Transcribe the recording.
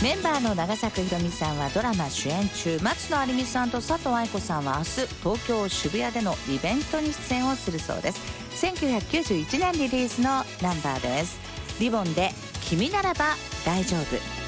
メンバーの長作ひろみさんはドラマ主演中、松野有美さんと佐藤愛子さんは明日東京渋谷でのイベントに出演をするそうです。1991年リリースのナンバーです。リボンで君ならば大丈夫。